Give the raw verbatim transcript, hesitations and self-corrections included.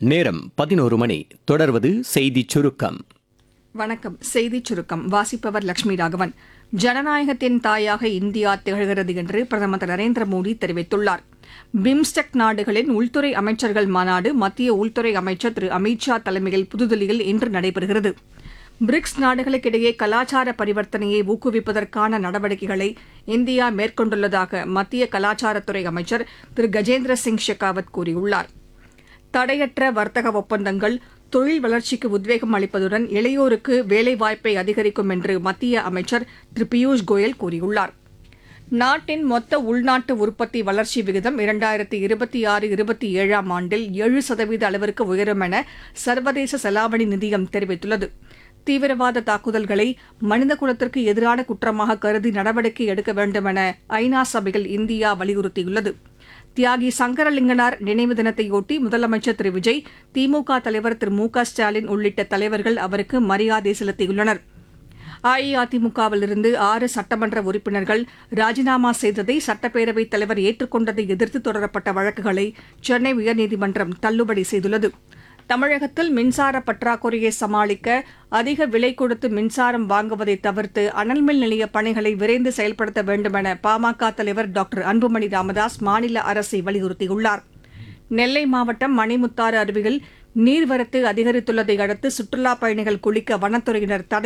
நேரம் பதினோரு மணி. தொடர்வது செய்திச் சுருக்கம். வணக்கம். செய்திச் சுருக்கம் வாசிப்பவர் லட்சுமி ராகவன். ஜனநாயகத்தின் தாயாக இந்தியா திகழ்கிறது என்று பிரதமர் திரு நரேந்திர மோடி தெரிவித்துள்ளார். பிம்ஸ்டெக் நாடுகளின் உள்துறை அமைச்சர்கள் மாநாடு மத்திய உள்துறை அமைச்சர் திரு அமித் ஷா தலைமையில் புதுதில்லியில் இன்று நடைபெறுகிறது. பிரிக்ஸ் நாடுகளுக்கிடையே கலாச்சார பரிவர்த்தனையை ஊக்குவிப்பதற்கான நடவடிக்கைகளை இந்தியா மேற்கொண்டுள்ளதாக மத்திய கலாச்சாரத்துறை அமைச்சர் திரு கஜேந்திர சிங் ஷெகாவத் கூறியுள்ளார். தடையற்ற வர்த்தக ஒப்பந்தங்கள் தொழில் வளர்ச்சிக்கு உத்வேகம் அளிப்பதுடன் இளையோருக்கு வேலைவாய்ப்பை அதிகரிக்கும் என்று மத்திய அமைச்சர் திரு பியூஷ் கோயல் கூறியுள்ளார். நாட்டின் மொத்த உள்நாட்டு உற்பத்தி வளர்ச்சி விகிதம் இரண்டாயிரத்தி இருபத்தி ஆறு இருபத்தி ஏழாம் ஆண்டில் ஏழு சதவீத அளவிற்கு உயரும் என சர்வதேச செலாவணி நிதியம் தெரிவித்துள்ளது. தீவிரவாத தாக்குதல்களை மனிதகுலத்திற்கு எதிரான குற்றமாக கருதி நடவடிக்கை எடுக்க வேண்டும் என ஐநா சபையில் இந்தியா வலியுறுத்தியுள்ளது. தியாகி சங்கரலிங்கனார் நினைவு தினத்தையொட்டி முதலமைச்சர் திரு விஜய், திமுக தலைவர் திரு மு க ஸ்டாலின் உள்ளிட்ட தலைவர்கள் அவருக்கு மரியாதை செலுத்தியுள்ளனர். அஇஅதிமுகவிலிருந்து ஆறு சட்டமன்ற உறுப்பினர்கள் ராஜினாமா செய்ததை சட்டப்பேரவைத் தலைவர் ஏற்றுக்கொண்டதை எதிர்த்து தொடரப்பட்ட வழக்குகளை சென்னை உயர்நீதிமன்றம் தள்ளுபடி செய்துள்ளது. தமிழகத்தில் மின்சார பற்றாக்குறையை சமாளிக்க அதிக விலை கொடுத்து மின்சாரம் வாங்குவதை தவிர்த்து அனல்மின் நிலைய பணிகளை விரைந்து செயல்படுத்த வேண்டும் என பாமக தலைவர் டாக்டர் அன்புமணி ராமதாஸ் மாநில அரசை வலியுறுத்தியுள்ளார். நெல்லை மாவட்டம் மணிமுத்தாறு அருவியில் நீர்வரத்து அதிகரித்துள்ளதை அடுத்து சுற்றுலாப் பயணிகள் குளிக்க வனத்துறையினர் தடை